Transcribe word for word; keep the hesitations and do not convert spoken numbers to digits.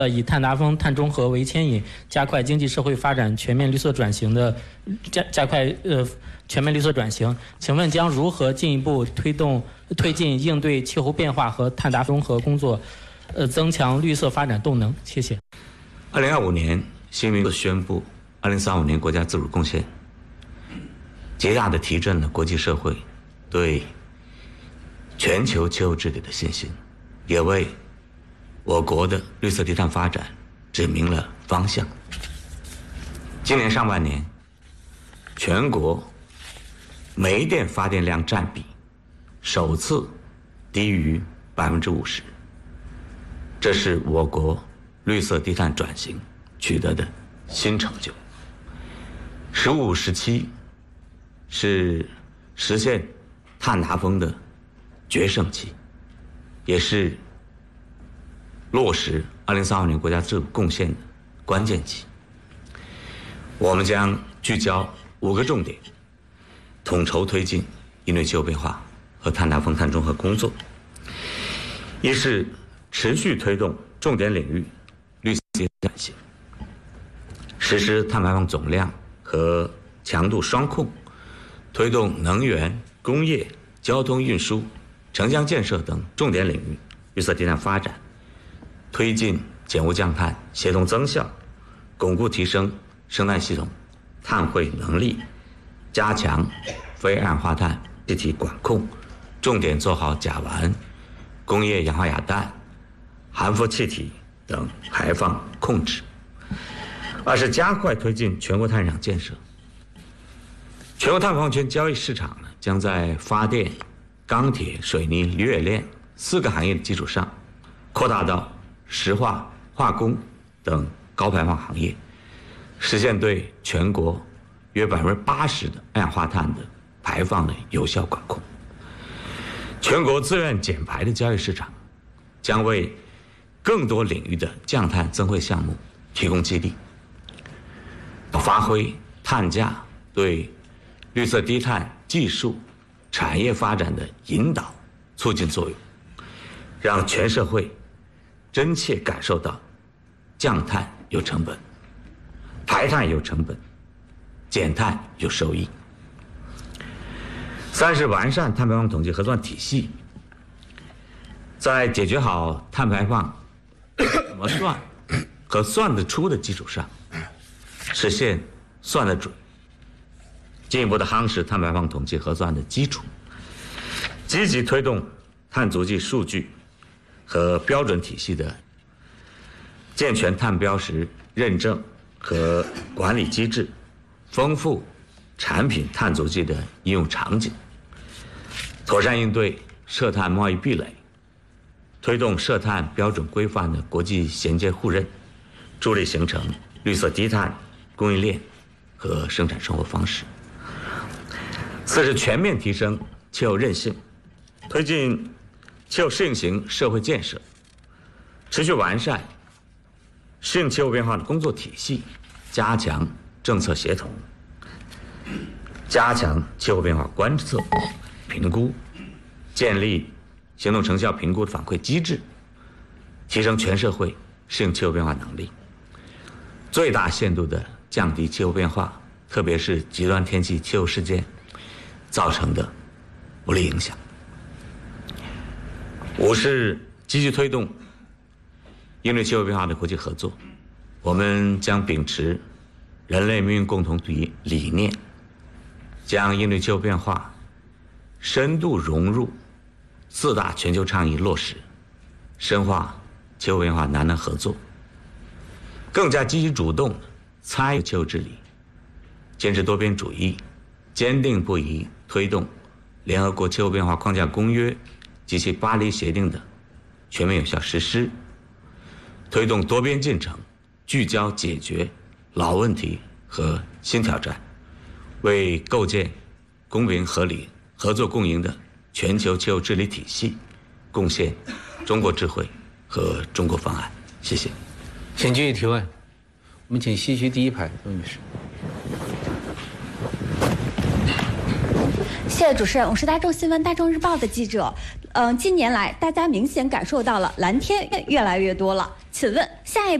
呃，以碳达峰、碳中和为牵引，加快经济社会发展全面绿色转型的加加快呃全面绿色转型。请问将如何进一步推动推进应对气候变化和碳达峰和工作，呃，增强绿色发展动能？谢谢。 二零二五年，新民主宣布，二零三五年国家自主贡献，极大地提振了国际社会对全球气候治理的信心，也为我国的绿色低碳发展指明了方向。今年上半年，全国煤电发电量占比首次低于百分之五十，这是我国绿色低碳转型取得的新成就。十五、十七是实现碳达峰的决胜期，也是落实二零三五年国家自主贡献的关键期。我们将聚焦五个重点，统筹推进应对气候变化和碳达峰、碳中和工作。一是持续推动重点领域绿色转型，实施碳排放总量和强度双控，推动能源、工业、交通运输、城乡建设等重点领域绿色低碳发展，推进减污降碳协同增效，巩固提升生态系统碳汇能力，加强非二氧化碳气体管控，重点做好甲烷、工业氧化亚氮、含氟气体等排放控制。二是加快推进全国碳市场建设。全国碳排放权交易市场呢，将在发电、钢铁、水泥、铝冶炼四个行业的基础上，扩大到石化、化工等高排放行业，实现对全国约百分之八十的二氧化碳的排放的有效管控。全国自愿减排的交易市场，将为更多领域的降碳增汇项目提供激励，发挥碳价对绿色低碳技术产业发展的引导促进作用，让全社会真切感受到降碳有成本，排碳有成本，减碳有收益。三是完善碳排放统计核算体系，在解决好碳排放怎么算和算得出的基础上，实现算得准，进一步的夯实碳排放统计核算的基础，积极推动碳足迹数据和标准体系的健全碳标识认证和管理机制，丰富产品碳足迹的应用场景，妥善应对涉碳贸易壁垒，推动涉碳标准规范的国际衔接互认，助力形成绿色低碳供应链和生产生活方式。四是全面提升气候韧性，推进气候适应型社会建设，持续完善适应气候变化的工作体系，加强政策协同，加强气候变化观测、评估，建立行动成效评估的反馈机制，提升全社会适应气候变化能力，最大限度地降低气候变化，特别是极端天气气候事件造成的不利影响。五是积极推动应对气候变化的国际合作，我们将秉持人类命运共同体理念，将应对气候变化深度融入四大全球倡议落实，深化气候变化南南合作，更加积极主动参与气候治理，坚持多边主义，坚定不移推动联合国气候变化框架公约及其巴黎协定的全面有效实施，推动多边进程聚焦解决老问题和新挑战，为构建公平合理、合作共赢的全球气候治理体系贡献中国智慧和中国方案。谢谢。 请继续提问。我们请西区第一排周女士。 谢谢主持人，我是大众新闻、大众日报的记者。嗯、呃，近年来大家明显感受到了蓝天越来越多了。请问下一步？